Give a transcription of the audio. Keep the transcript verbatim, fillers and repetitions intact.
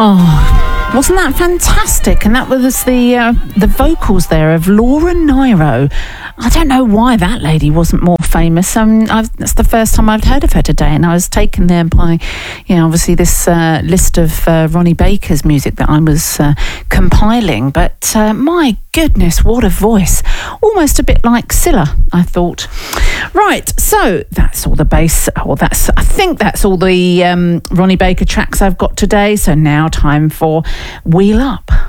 Oh, wasn't that fantastic? And that was the uh, the vocals there of Laura Nyro. I don't know why that lady wasn't more famous. Um, I've, that's the first time I've heard of her today, and I was taken there by, you know, obviously this uh, list of uh, Ronnie Baker's music that I was uh, compiling. But uh, my goodness, what a voice! Almost a bit like Scylla, I thought. Right, so that's all the bass, or that's I think that's all the um, Ronnie Baker tracks I've got today. So now time for Wheel Up.